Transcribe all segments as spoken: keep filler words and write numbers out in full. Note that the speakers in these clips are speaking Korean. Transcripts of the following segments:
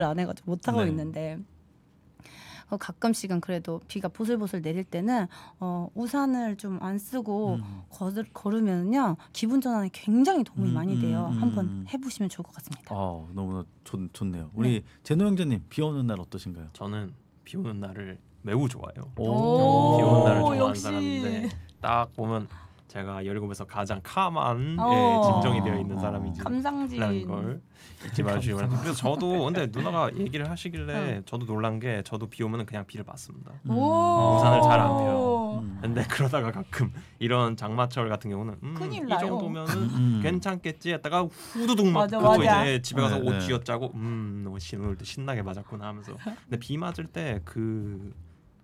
안 해가지고 못 하고 네. 있는데 어, 가끔씩은 그래도 비가 보슬보슬 내릴 때는 어, 우산을 좀 안 쓰고 음. 걸을, 걸으면요 기분 전환에 굉장히 도움이 음, 많이 음, 돼요. 음. 한번 해보시면 좋을 것 같습니다. 어, 너무 좋, 좋네요. 우리 제노 형제님 비 오는 날 어떠신가요? 저는 비 오는 날을 매우 좋아해요. 오, 비 오는 날을 좋아하는 역시. 사람인데 딱 보면 제가 열일곱에서 가장 카만 어. 예, 짐정이 되어 있는 어. 사람이지 감상진. 라는 걸 잊지 말아주시기 바랍니다. 그래서 저도 근데 누나가 얘기를 하시길래 응. 저도 놀란 게 저도 비 오면 그냥 비를 맞습니다. 음. 오. 우산을 잘 안 펴요. 음. 근데 그러다가 가끔 이런 장마철 같은 경우는 음, 큰일 이 나요. 정도면은 음. 괜찮겠지 했다가 후두둑 맞아, 맞고 맞아. 이제 집에 가서 네, 옷 네. 쥐어짜고 음 너무 신 오늘 또 신나게 맞았구나 하면서 근데 비 맞을 때 그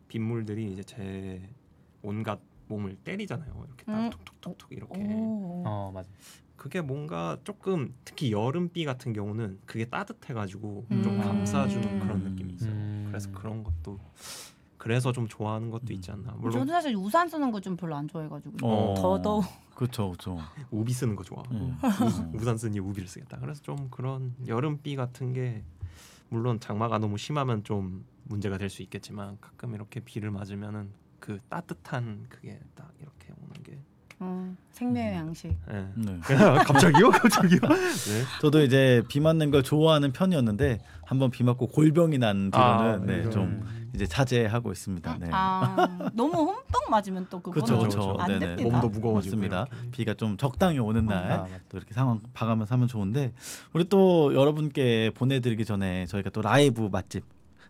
빗물들이 이제 제 온갖 몸을 때리잖아요. 이렇게 딱 음. 툭툭툭툭 이렇게 오. 어 맞아. 그게 뭔가 조금 특히 여름비 같은 경우는 그게 따뜻해가지고 음. 좀 감싸주는 그런 느낌이 있어요. 음. 그래서 그런 것도 그래서 좀 좋아하는 것도 있지 않나. 물론 저는 사실 우산 쓰는 거 좀 별로 안 좋아해가지고 어. 더더욱 그렇죠, 그렇죠. 우비 쓰는 거 좋아하고 음. 우- 우산 쓰니 우비를 쓰겠다. 그래서 좀 그런 여름비 같은 게 물론 장마가 너무 심하면 좀 문제가 될 수 있겠지만 가끔 이렇게 비를 맞으면은 그 따뜻한 그게 딱 이렇게 오는 게 음, 생명의 양식. 예. 네. 갑자기요? 갑자기요? 네. 저도 이제 비 맞는 걸 좋아하는 편이었는데 한번 비 맞고 골병이 난 뒤로는 아, 네, 이런. 좀 이제 자제하고 있습니다. 네. 아 너무 흠뻑 맞으면 또 그거는 그렇죠, 그쵸, 그렇죠. 그쵸. 안 네네. 됩니다. 몸도 무거워지고 맞습니다. 이렇게. 비가 좀 적당히 오는 날 아, 맞아. 또 이렇게 상황 봐가면서 하면 좋은데 우리 또 여러분께 보내드리기 전에 저희가 또 라이브 맛집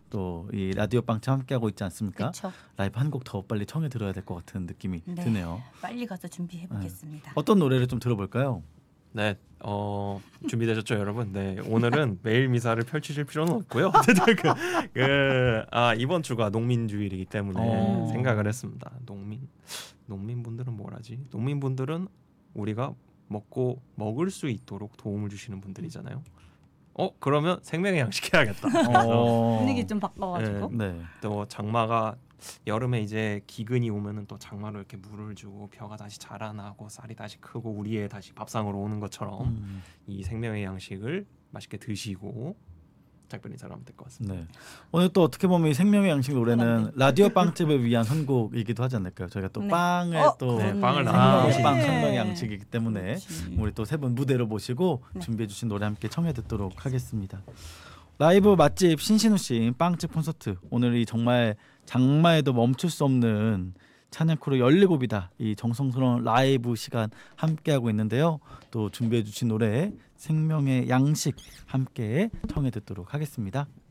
또 이 라디오 빵차 함께하고 있지 않습니까? 그렇죠. 라이브 한 곡 더 빨리 청해 들어야 될 것 같은 느낌이 네. 드네요. 빨리 가서 준비해 보겠습니다. 어떤 노래를 좀 들어볼까요? 네, 어, 준비되셨죠, 여러분? 네, 오늘은 매일 미사를 펼치실 필요는 없고요. 그, 그, 아, 이번 주가 농민주일이기 때문에 어. 생각을 했습니다. 농민, 농민분들은 뭘 하지? 농민분들은 우리가 먹고 먹을 수 있도록 도움을 주시는 분들이잖아요. 어, 그러면 생명의 양식 해야겠다. 어. 분위기 좀 바꿔가지고. 네. 또 장마가 여름에 이제 기근이 오면은 또 장마로 이렇게 물을 주고 벼가 다시 자라나고 쌀이 다시 크고 우리의 다시 밥상으로 오는 것처럼 음. 이 생명의 양식을 맛있게 드시고 작별인 사람 될 것 같습니다. 네. 오늘 또 어떻게 보면 이 생명의 양식 노래는 라디오 빵집을 위한 선곡이기도 하지 않을까요? 저희가 또 네. 빵을 어, 또 네, 빵을 네. 나눠 생명의 빵, 네. 생명의 양식이기 때문에 그렇지. 우리 또 세 분 무대로 모시고 네. 준비해주신 노래 함께 청해 듣도록 하겠습니다. 라이브 맛집 신신우 씨 빵집 콘서트 오늘이 정말 장마에도 멈출 수 없는 찬양코로 열일곱이다 이 정성스러운 라이브 시간 함께하고 있는데요. 또 준비해주신 노래 생명의 양식 함께 청해 듣도록 하겠습니다.